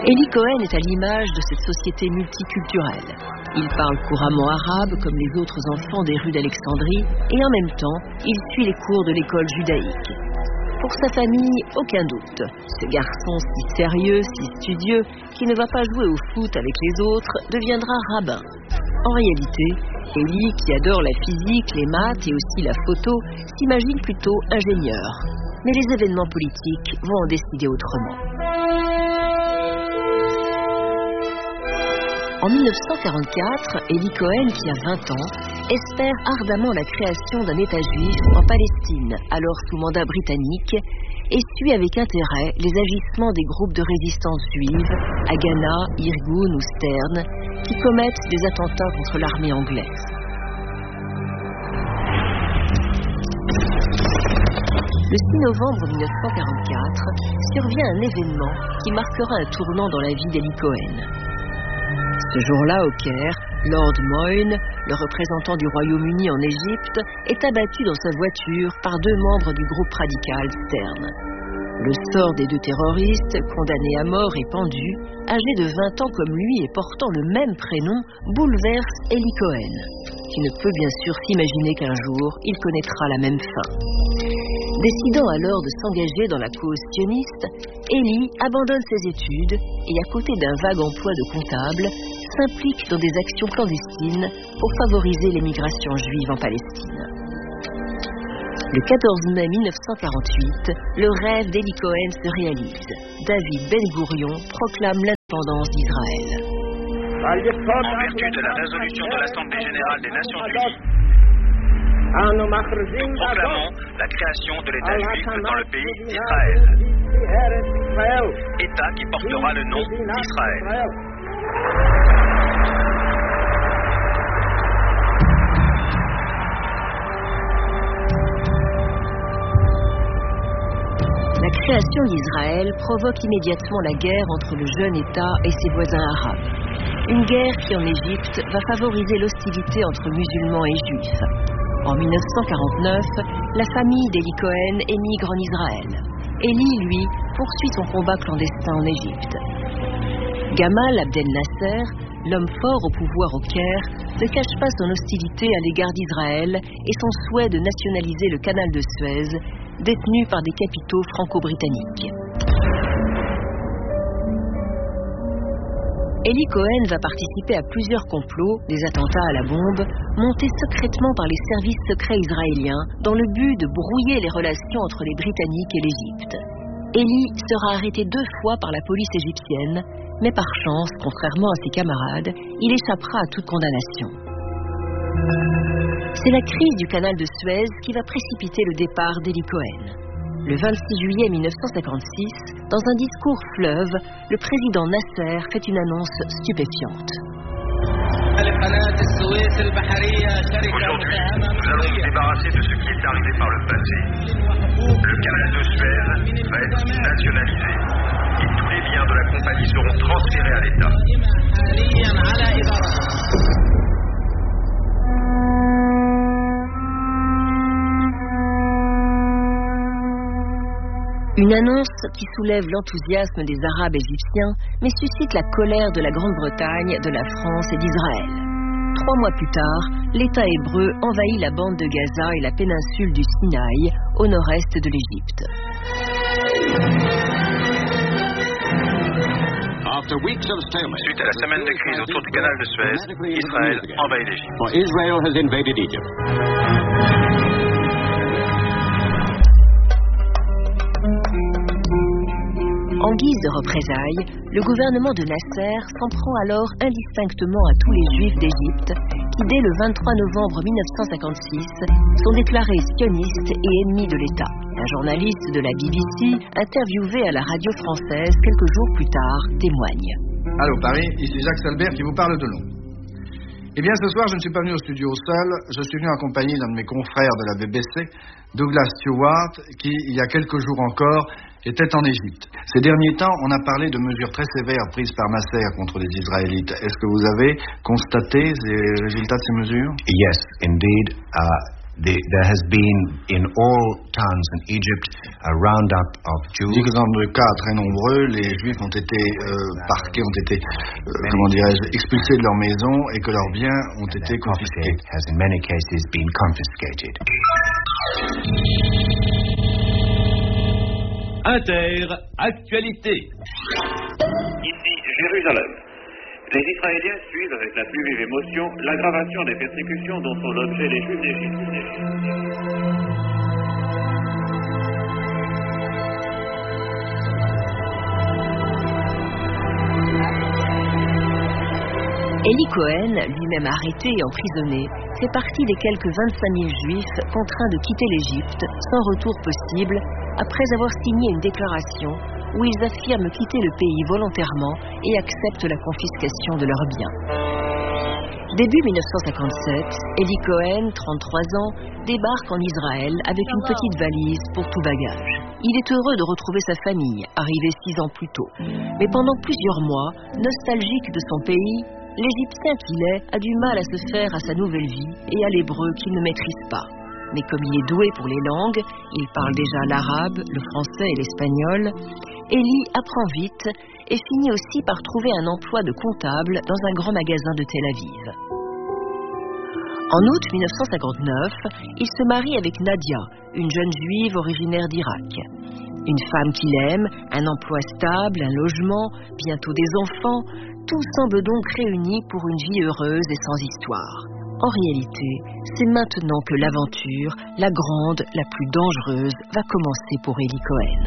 Eli Cohen est à l'image de cette société multiculturelle. Il parle couramment arabe comme les autres enfants des rues d'Alexandrie et en même temps, il suit les cours de l'école judaïque. Pour sa famille, aucun doute. Ce garçon si sérieux, si studieux, qui ne va pas jouer au foot avec les autres, deviendra rabbin. En réalité, Eli, qui adore la physique, les maths et aussi la photo, s'imagine plutôt ingénieur. Mais les événements politiques vont en décider autrement. En 1944, Eli Cohen, qui a 20 ans, espère ardemment la création d'un État juif en Palestine, alors sous mandat britannique, et suit avec intérêt les agissements des groupes de résistance juive, Haganah, Irgun ou Stern, qui commettent des attentats contre l'armée anglaise. Le 6 novembre 1944, survient un événement qui marquera un tournant dans la vie d'Eli Cohen. Ce jour-là, au Caire, Lord Moyne, le représentant du Royaume-Uni en Égypte, est abattu dans sa voiture par 2 membres du groupe radical Stern. Le sort des 2 terroristes, condamnés à mort et pendus, âgés de 20 ans comme lui et portant le même prénom, bouleverse Eli Cohen, qui ne peut bien sûr s'imaginer qu'un jour, il connaîtra la même fin. Décidant alors de s'engager dans la cause sioniste, Eli abandonne ses études et, à côté d'un vague emploi de comptable, s'implique dans des actions clandestines pour favoriser l'émigration juive en Palestine. Le 14 mai 1948, le rêve d'Eli Cohen se réalise. David Ben-Gourion proclame l'indépendance d'Israël. En vertu de la résolution de l'Assemblée générale des Nations unies, nous proclamons la création de l'État juif dans le pays d'Israël. État qui portera le nom d'Israël. La création d'Israël provoque immédiatement la guerre entre le jeune État et ses voisins arabes. Une guerre qui, en Égypte, va favoriser l'hostilité entre musulmans et juifs. En 1949, la famille d'Eli Cohen émigre en Israël. Eli, lui, poursuit son combat clandestin en Égypte. Gamal Abdel Nasser, l'homme fort au pouvoir au Caire, ne cache pas son hostilité à l'égard d'Israël et son souhait de nationaliser le canal de Suez, détenu par des capitaux franco-britanniques. Eli Cohen va participer à plusieurs complots, des attentats à la bombe, montés secrètement par les services secrets israéliens dans le but de brouiller les relations entre les Britanniques et l'Égypte. Eli sera arrêté 2 fois par la police égyptienne, mais par chance, contrairement à ses camarades, il échappera à toute condamnation. C'est la crise du canal de Suez qui va précipiter le départ d'Eli Cohen. Le 26 juillet 1956, dans un discours fleuve, le président Nasser fait une annonce stupéfiante. Aujourd'hui, nous allons nous débarrasser de ce qui est arrivé par le passé. Le canal de Suez va être nationalisé et tous les biens de la compagnie seront transférés à l'État. Une annonce qui soulève l'enthousiasme des Arabes égyptiens, mais suscite la colère de la Grande-Bretagne, de la France et d'Israël. 3 mois plus tard, l'État hébreu envahit la bande de Gaza et la péninsule du Sinaï, au nord-est de l'Égypte. Suite à la semaine de crise autour du canal de Suez, Israël envahit l'Égypte. En guise de représailles, le gouvernement de Nasser s'en prend alors indistinctement à tous les juifs d'Égypte qui, dès le 23 novembre 1956, sont déclarés sionistes et ennemis de l'État. Un journaliste de la BBC, interviewé à la radio française quelques jours plus tard, témoigne. Allô Paris, ici Jacques Salbert qui vous parle de Londres. Eh bien ce soir je ne suis pas venu au studio seul, je suis venu en compagnie d'un de mes confrères de la BBC, Douglas Stewart, qui il y a quelques jours encore était en Égypte. Ces derniers temps, on a parlé de mesures très sévères prises par Nasser contre les Israélites. Est-ce que vous avez constaté les résultats de ces mesures? Yes, indeed. There has been in all towns in Egypt a roundup of Jews. Il dit que dans de cas très nombreux, les Juifs ont été parqués, ont été, expulsés de leur maison et que leurs biens ont été confisqués. Has in many cases been confiscated. Actualité. Ici Jérusalem. Les Israéliens suivent avec la plus vive émotion l'aggravation des persécutions dont sont l'objet les Juifs d'Égypte. Eli Cohen, lui-même arrêté et emprisonné, fait partie des quelques 25 000 Juifs contraints de quitter l'Égypte sans retour possible après avoir signé une déclaration où ils affirment quitter le pays volontairement et acceptent la confiscation de leurs biens. Début 1957, Eli Cohen, 33 ans, débarque en Israël avec une petite valise pour tout bagage. Il est heureux de retrouver sa famille, arrivée 6 ans plus tôt. Mais pendant plusieurs mois, nostalgique de son pays, l'Égyptien qu'il est a du mal à se faire à sa nouvelle vie et à l'hébreu qu'il ne maîtrise pas. Mais comme il est doué pour les langues, il parle déjà l'arabe, le français et l'espagnol, Eli apprend vite et finit aussi par trouver un emploi de comptable dans un grand magasin de Tel Aviv. En août 1959, il se marie avec Nadia, une jeune juive originaire d'Irak. Une femme qu'il aime, un emploi stable, un logement, bientôt des enfants, tout semble donc réuni pour une vie heureuse et sans histoire. En réalité, c'est maintenant que l'aventure, la grande, la plus dangereuse, va commencer pour Eli Cohen.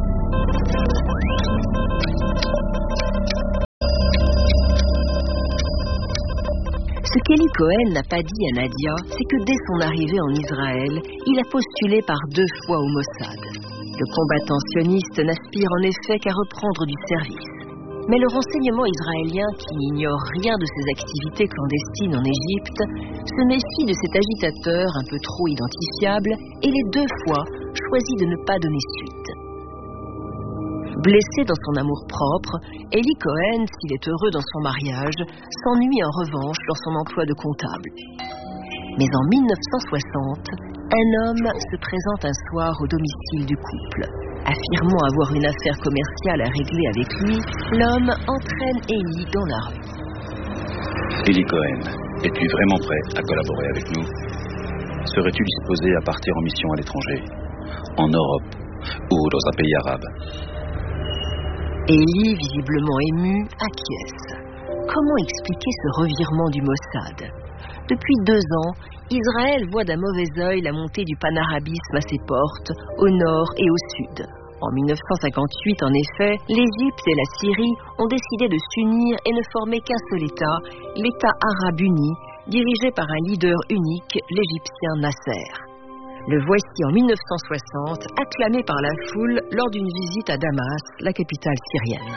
Ce qu'Eli Cohen n'a pas dit à Nadia, c'est que dès son arrivée en Israël, il a postulé par 2 fois au Mossad. Le combattant sioniste n'aspire en effet qu'à reprendre du service. Mais le renseignement israélien, qui n'ignore rien de ses activités clandestines en Égypte, se méfie de cet agitateur un peu trop identifiable et les 2 fois choisit de ne pas donner suite. Blessé dans son amour-propre, Eli Cohen, s'il est heureux dans son mariage, s'ennuie en revanche dans son emploi de comptable. Mais en 1960, un homme se présente un soir au domicile du couple. Affirmant avoir une affaire commerciale à régler avec lui, l'homme entraîne Eli dans la rue. Eli Cohen, es-tu vraiment prêt à collaborer avec nous? Serais-tu disposé à partir en mission à l'étranger, en Europe ou dans un pays arabe? Eli, visiblement ému, acquiesce. Comment expliquer ce revirement du Mossad? Depuis 2 ans, Israël voit d'un mauvais œil la montée du panarabisme à ses portes, au nord et au sud. En 1958, en effet, l'Égypte et la Syrie ont décidé de s'unir et ne former qu'un seul État, l'État arabe uni, dirigé par un leader unique, l'Égyptien Nasser. Le voici en 1960, acclamé par la foule lors d'une visite à Damas, la capitale syrienne.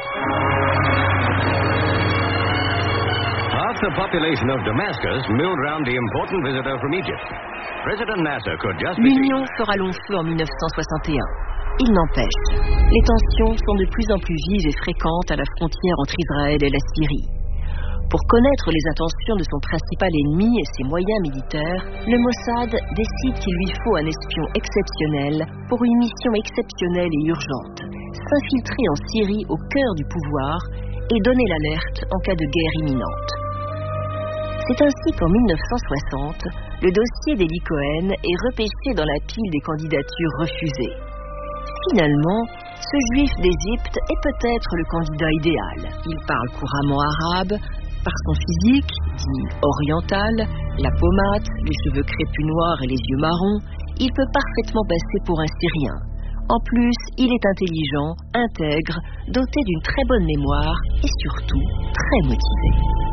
Half the population of Damascus milled round the important visitor from Egypt. President Nasser could just be L'Union fera long feu en 1961. Il n'empêche, les tensions sont de plus en plus vives et fréquentes à la frontière entre Israël et la Syrie. Pour connaître les intentions de son principal ennemi et ses moyens militaires, le Mossad décide qu'il lui faut un espion exceptionnel pour une mission exceptionnelle et urgente, s'infiltrer en Syrie au cœur du pouvoir et donner l'alerte en cas de guerre imminente. C'est ainsi qu'en 1960, le dossier d'Eli Cohen est repêché dans la pile des candidatures refusées. Finalement, ce juif d'Égypte est peut-être le candidat idéal. Il parle couramment arabe. Par son physique, dit oriental, la pommade, les cheveux crépus noirs et les yeux marrons, il peut parfaitement passer pour un Syrien. En plus, il est intelligent, intègre, doté d'une très bonne mémoire et surtout très motivé.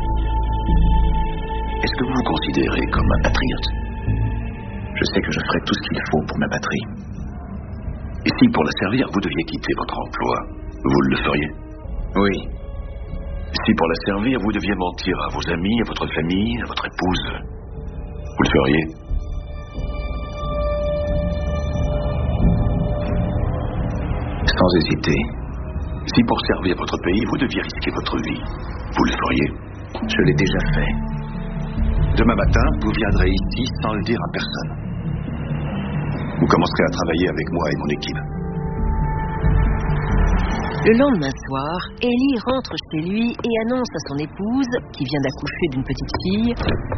Est-ce que vous vous considérez comme un patriote? Je sais que je ferai tout ce qu'il faut pour ma patrie. Et si pour la servir, vous deviez quitter votre emploi, vous le feriez? Oui. Si pour la servir, vous deviez mentir à vos amis, à votre famille, à votre épouse, vous le feriez? Sans hésiter. Si pour servir votre pays, vous deviez risquer votre vie, vous le feriez? Je l'ai déjà fait. Demain matin, vous viendrez ici sans le dire à personne. Vous commencerez à travailler avec moi et mon équipe. Le lendemain soir, Ellie rentre chez lui et annonce à son épouse, qui vient d'accoucher d'une petite fille: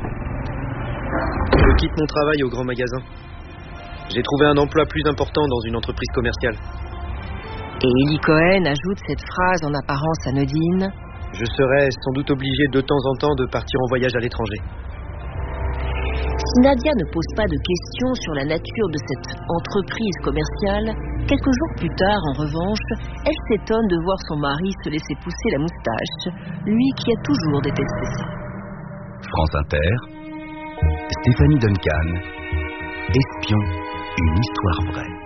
Je quitte mon travail au grand magasin. J'ai trouvé un emploi plus important dans une entreprise commerciale. Et Ellie Cohen ajoute cette phrase en apparence anodine: Je serai sans doute obligé de temps en temps de partir en voyage à l'étranger. Si Nadia ne pose pas de questions sur la nature de cette entreprise commerciale, quelques jours plus tard, en revanche, elle s'étonne de voir son mari se laisser pousser la moustache, lui qui a toujours détesté ça. France Inter, Stéphanie Duncan, Espion, une histoire vraie.